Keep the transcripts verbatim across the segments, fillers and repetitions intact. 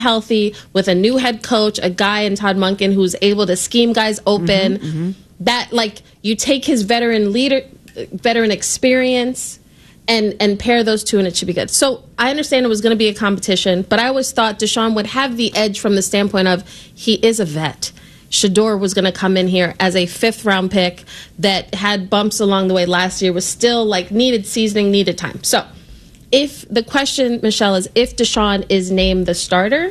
healthy with a new head coach, a guy in Todd Monken who's able to scheme guys open, mm-hmm, mm-hmm. that like you take his veteran leader, veteran experience and, and pair those two and it should be good. So I understand it was going to be a competition, but I always thought Deshaun would have the edge from the standpoint of he is a vet. Shedeur was going to come in here as a fifth round pick that had bumps along the way last year, was still like needed seasoning, needed time. So if the question, Michelle, is if Deshaun is named the starter,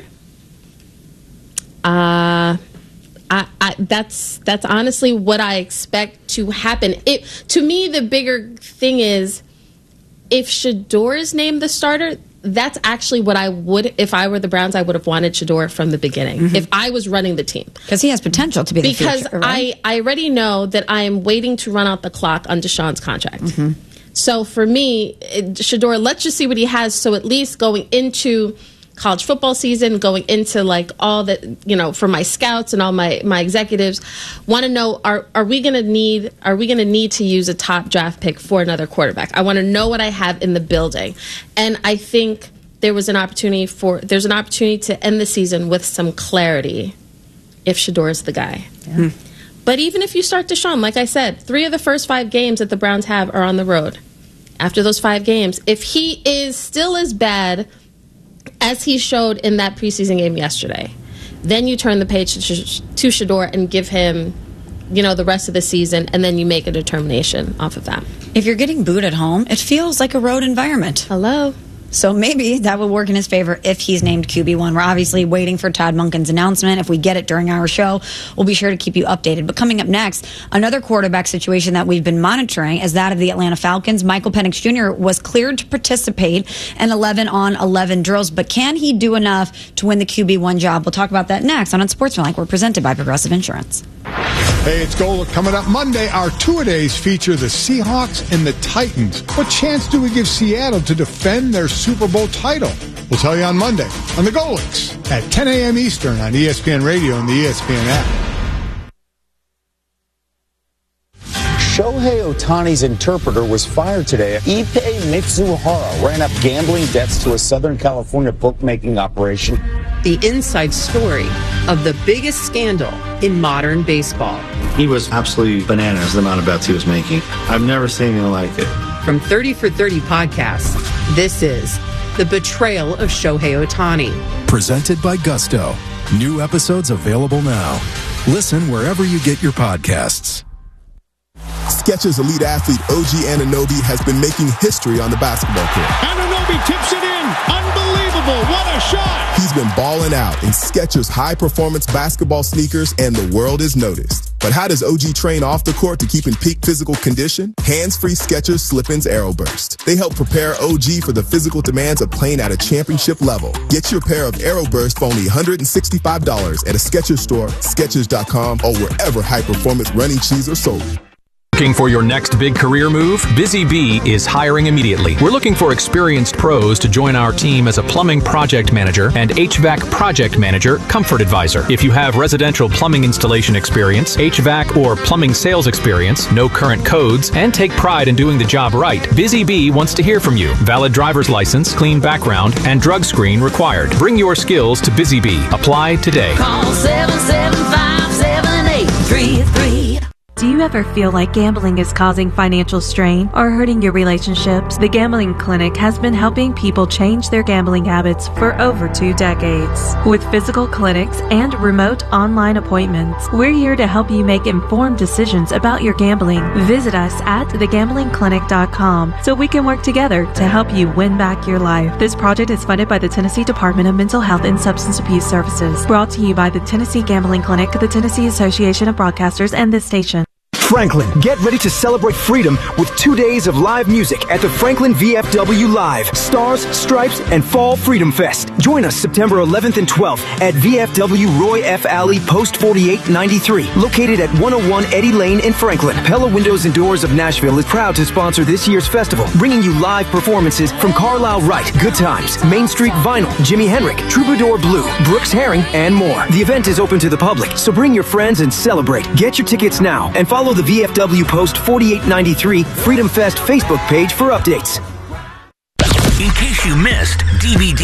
uh, I, I, that's that's honestly what I expect to happen. It, to me, the bigger thing is if Shedeur is named the starter, that's actually what I would, if I were the Browns, I would have wanted Shedeur from the beginning, mm-hmm. if I was running the team. Because he has potential to be the because future, right? I, I already know that I am waiting to run out the clock on Deshaun's contract. Mm-hmm. So for me, Shedeur, let's just see what he has. So at least going into college football season, going into like all that, you know, for my scouts and all my, my executives, want to know, are are we going to need, are we going to need to use a top draft pick for another quarterback? I want to know what I have in the building. And I think there was an opportunity for, there's an opportunity to end the season with some clarity if Shedeur is the guy. Yeah. Hmm. But even if you start Deshaun, like I said, three of the first five games that the Browns have are on the road. After those five games, if he is still as bad as he showed in that preseason game yesterday, then you turn the page to, to Shedeur and give him, you know, the rest of the season, and then you make a determination off of that. If you're getting booed at home, it feels like a road environment. Hello. So maybe that would work in his favor if he's named Q B one. We're obviously waiting for Todd Monken's announcement. If we get it during our show, we'll be sure to keep you updated. But coming up next, another quarterback situation that we've been monitoring is that of the Atlanta Falcons. Michael Penix Junior was cleared to participate in eleven on eleven drills, but can he do enough to win the Q B one job? We'll talk about that next on Unsportsmanlike. We're presented by Progressive Insurance. Hey, it's Gola. Coming up Monday, our two-a-days feature the Seahawks and the Titans. What chance do we give Seattle to defend their Super Bowl title? We'll tell you on Monday on the Golics at ten a.m. Eastern on E S P N Radio and the E S P N app. Shohei Ohtani's interpreter was fired today. Ippei Mitsuhara ran up gambling debts to a Southern California bookmaking operation. The inside story of the biggest scandal in modern baseball. He was absolutely bananas, the amount of bets he was making. I've never seen anything like it. From thirty for thirty podcasts, this is The Betrayal of Shohei Ohtani. Presented by Gusto. New episodes available now. Listen wherever you get your podcasts. Skechers elite athlete O G Anunoby has been making history on the basketball court. Anunoby tips it in. Unbelievable. What a shot. He's been balling out in Skechers high-performance basketball sneakers, and the world is noticed. But how does O G train off the court to keep in peak physical condition? Hands-free Skechers Slip-ins AeroBurst. They help prepare O G for the physical demands of playing at a championship level. Get your pair of AeroBurst for only one hundred sixty-five dollars at a Skechers store, Skechers dot com, or wherever high-performance running shoes are sold. Looking for your next big career move? Busy Bee is hiring immediately. We're looking for experienced pros to join our team as a plumbing project manager and H V A C project manager, comfort advisor. If you have residential plumbing installation experience, H V A C or plumbing sales experience, no current codes, and take pride in doing the job right, Busy Bee wants to hear from you. Valid driver's license, clean background, and drug screen required. Bring your skills to Busy Bee. Apply today. Call seven seven five, seven eight three three. Do you ever feel like gambling is causing financial strain or hurting your relationships? The Gambling Clinic has been helping people change their gambling habits for over two decades. With physical clinics and remote online appointments, we're here to help you make informed decisions about your gambling. Visit us at the gambling clinic dot com so we can work together to help you win back your life. This project is funded by the Tennessee Department of Mental Health and Substance Abuse Services. Brought to you by the Tennessee Gambling Clinic, the Tennessee Association of Broadcasters, and this station. Franklin, get ready to celebrate freedom with two days of live music at the Franklin V F W Live, Stars, Stripes, and Fall Freedom Fest. Join us September eleventh and twelfth at V F W Roy F. Alley, Post forty-eight ninety-three, located at one oh one Eddie Lane in Franklin. Pella Windows and Doors of Nashville is proud to sponsor this year's festival, bringing you live performances from Carlisle Wright, Good Times, Main Street Vinyl, Jimi Hendrix, Troubadour Blue, Brooks Herring, and more. The event is open to the public, so bring your friends and celebrate. Get your tickets now and follow the V F W Post forty-eight ninety-three Freedom Fest Facebook page for updates. In case you missed, D V D